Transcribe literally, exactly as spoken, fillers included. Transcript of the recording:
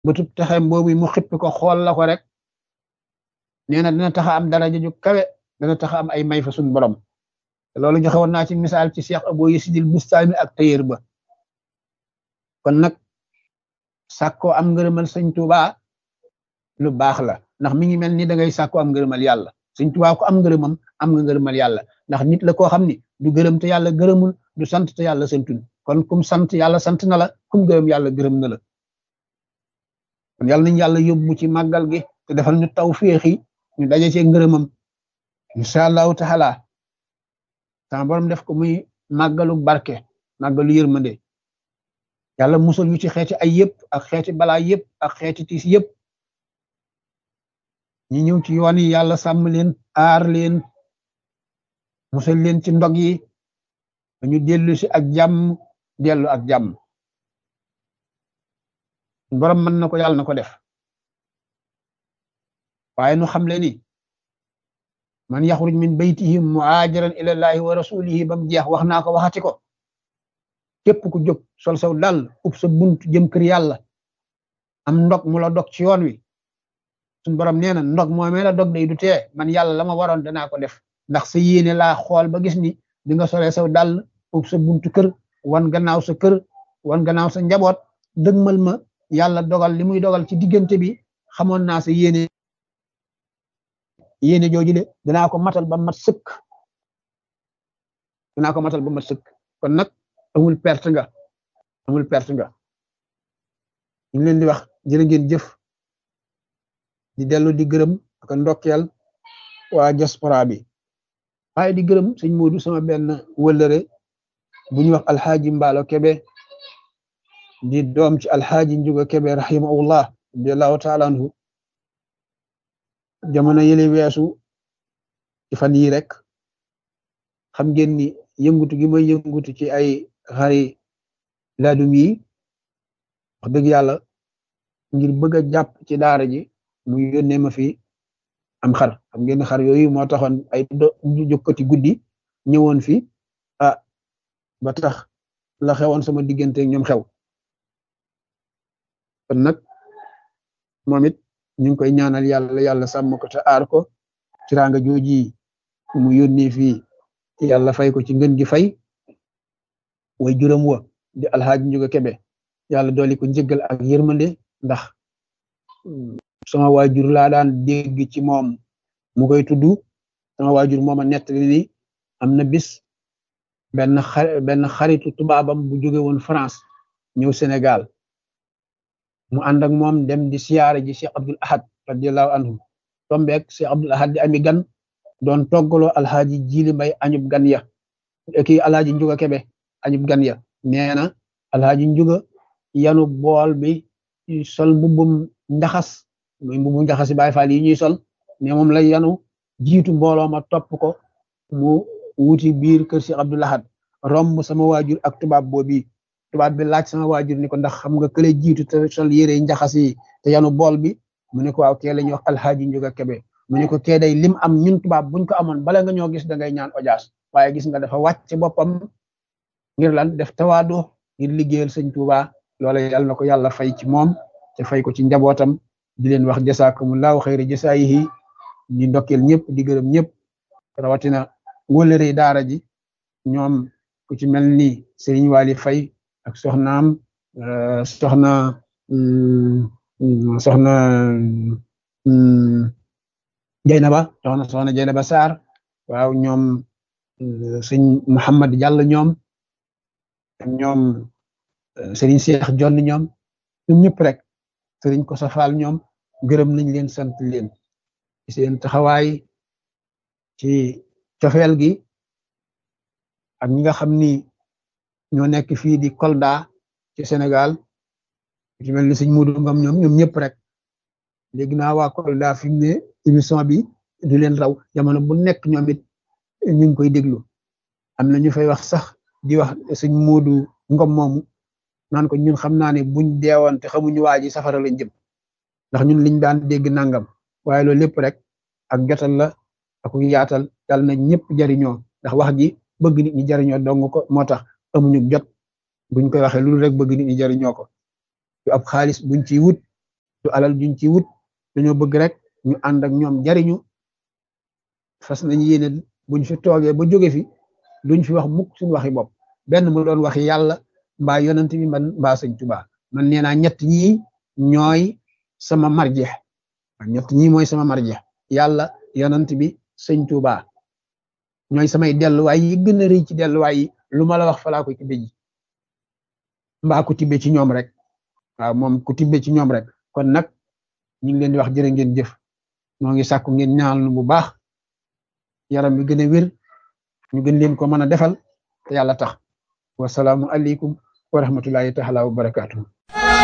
bëtub texem boobu mu xippi ko xool la ko rek nee na dina tax a am daraja ju kawe dana tax a am ay may fa suñ borom te loolu joxe woon naa ci misaal ci Cheikh Abou Yazid Bustami ak Tayyir ba kon nag sàkkoo am ngërëmal sëñ Tuuba lu baax la ndax mi ngi mel ni da ngay sàkkoo am ngërëmal yàlla sëñ Tuuba ko am ngërëmam am nga ngërëmal yàlla ndax nit la koo xam ni du gërëm te yàlla gërëmul du sant te yàlla santul kon kum sant yàlla sant na la kum gërëm yàlla gërëm na la kon yàlla nañ yàlla yóbbu ci màggal gi te defal ñu tawféexi ñu daje ci ngërëmam incha allahu taala sama borom def ko muy màggalu barke màggalu yërmande yàlla musal ñu ci xeeti ay yëpp ak xeeti balaa yëpp ak xeeti tiis yëpp ñi ñëw ci yoon yi yàlla sàmm leen aar leen musal leen ci ndog yi dañu dellu si ak jàmm dellu ak jàmm borom mën na ko yàlla na ko def waaye nu xam le ni man yaxruj min baytihi muhaajiran ila llahi wa rasulihi bam jeex wax naa ko waxati ko képp ku jóg sol saw dal ub sa bunt jëm kër yàlla am ndog mu la dog ci yoon wi suñ borom nee na ndog moomee la dog day du tee man yàlla la ma waroon danaa ko def ndax sa yéene laa xool ba gis ni di nga solee saw dal ub sa buntu kër wan gannaaw sa kër wan gannaaw sa njaboot dëgmal ma yàlla dogal li muy dogal ci diggante bi xamoon naa sa yéene yéene jooju de danaa ko matal ba mat sëkk danaa ko matal ba mat sëkk kon nag amul perte nga amul perte nga ñu ngi leen di wax jërë ngeen jëf di dellu di gërëm ak ndokkeel waa diaspora bi waaye di gërëm sëñ Moodu sama benn wëllëre bu ñuy wax alxaaji Mbaalo Kebe di doom ci alxaaji Njuga Kebe rahimahullah radiallahu taala anhu jamono yële weesu ci fan yi rek xam ngeen ni yëngutu gi may yëngutu ci ay xari laadum yi wax dëgg yàlla ngir bëgg a jàpp ci daara ji mu yónnee ma fi am xar xam ngeen xar yooyu moo taxoon ay do jokkati guddi ñëwoon fi ah ba tax la xewoon sama diggante ak ñoom xew kon nag moom it ñu ngi koy ñaanal yàlla yàlla sàmm ko te aar ko tiraanga jooji mu yónnee fii yàlla fay ko ci ngën gi fay way juróom wa di alxaaji Njuga Kebe yàlla dooli ko njëggal ak yërmande ndax sama waajur laa daan dégg ci moom mu koy tudd sama waajur mooma nettali ni am na bis benn xar benn xaritu tubaabam bu jóge woon France ñëw Sénégal mu ànd ak moom dem di siyaare ji Cheikh Abdul Ahad radiallahu anhu tombeek Cheikh Abdul Ahad di ami gan doon toggaloo alxaaji Jili Mbay añub gan ya kii alxaaji Njuga Kebe añub gan ya nee na alxaaji Njuga yanu bool bi sol mbubbum njaxas muy mbubbum njaxas yi Baay Faal yi ñuy sol ne moom la yanu jiitu mbooloo ma topp ko mu wuti biir kër Cheikh Abdul Ahad romb sama waajur ak tubaab boobi tubaab bi laaj sama waajur ni ko ndax xam nga kële jiitu te sol yére njaxas yi te yanu bool bi mu ne ko waaw kee la ñuy wax alxaaji Njuga Kebe mu ne ko kee day lim am ñun tubaab buñ ko amoon bala nga ñoo gis da ngay ñaan audience waaye gis nga dafa wàcc boppam ngir lan def tawaadu ngir liggéeyal sëñ Tuuba loola yàlla na ko yàlla fay ci moom te fay ko ci njabootam di leen wax jasaakumullahu xayra jasaayihi di ndokkeel ñëpp di gërëm ñëpp rawatina wëlëre daara ji ñoom ku ci mel ni Serigne Wali Fay ak soxnaam soxna soxna Jeynaba soxna soxna Jeynaba Sarr waaw ñoom sëñ Mouhamad Diallo ñoom ñoom Serigne Cheikh Jonn ñoom ñoom ñëpp rek Serigne Kosa Fall ñoom gërëm nañ leen sant leen ci seen taxawaay ci cofeel gi ak ñi nga xam ni ñoo nekk fii di Kolda ci Sénégal ci mel ni sëñ Modou Ngom ñoom ñoom ñëpp rek léegi naa waa Kolda fi mu ne émission bi du leen raw jamono bu nekk ñoom it ñu ngi koy déglu am na ñu fay wax sax di wax sëñ Modou Ngom moomu naan ko ñun xam naa ne buñ deewoon te xamuñu waa ji safara lañ jëm ndax ñun liñ daan dégg nangam waaye loolu lépp rek ak jotal la ak yaatal dal na ñëpp jariñoo ndax wax ji bëgg nit ñi jariñoo dong ko moo tax amuñu jot buñ koy waxee loolu rek bëgg nit ñi jariñoo ko yu ab xaalis buñ ciy wut du alal juñ ci wut dañoo bëgg rek ñu ànd ak ñoom jariñu fas nañ yéene buñ fi toogee ba jóge fi duñ fi wax mukk suñu waxi bopp benn mu doon waxi yàlla mbaa yonent bi man mbaa sëñ Tuubaa man nee naa ñett ñii ñooy sama marjeex ñett ñii mooy sama marjeex yàlla yonent bi sëñ Tuubaa ñooy samay delluwaay yi gën a rëy ci delluwaay yi lu ma la wax falaa ko tibbe ji mbaa ku tibbe ci ñoom rek waaw moom ku tibbe ci ñoom rek kon nag ñu ngi leen di wax jërë ngeen jëf ñoo ngi sàkku ngeen ñaanal nu bu baax yaram bi gën a wér ñu gën leen ko mën a defal te yàlla tax wasalaamu aleykum wa rahmatullahi taala wa barakaatuhu